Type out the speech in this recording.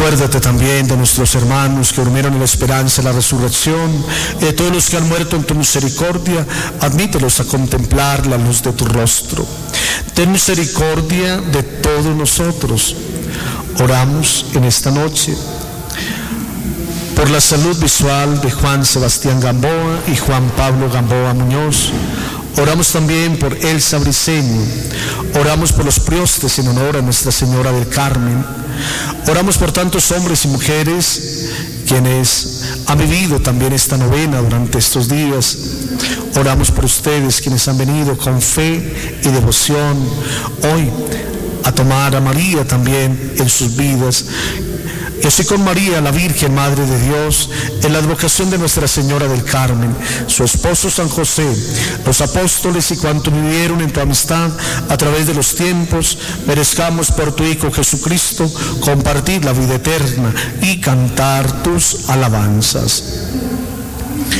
Acuérdate también de nuestros hermanos que durmieron en la esperanza de la resurrección, y de todos los que han muerto en tu misericordia, admítelos a contemplar la luz de tu rostro. Ten misericordia de todos nosotros. Oramos en esta noche por la salud visual de Juan Sebastián Gamboa y Juan Pablo Gamboa Muñoz. Oramos también por Elsa Briceño. Oramos por los priostes en honor a Nuestra Señora del Carmen. Oramos por tantos hombres y mujeres quienes han vivido también esta novena durante estos días. Oramos por ustedes quienes han venido con fe y devoción hoy a tomar a María también en sus vidas. Y así con María, la Virgen Madre de Dios, en la advocación de Nuestra Señora del Carmen, su esposo San José, los apóstoles y cuantos vivieron en tu amistad a través de los tiempos, merezcamos por tu Hijo Jesucristo compartir la vida eterna y cantar tus alabanzas.